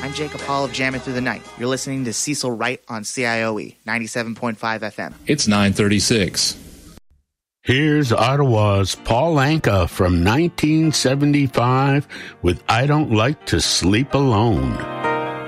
I'm Jacob Hall of Jamming Through the Night. You're listening to Cecil Wright on CIOE 97.5 FM. It's 9:36. Here's Ottawa's Paul Anka from 1975 with I Don't Like to Sleep Alone.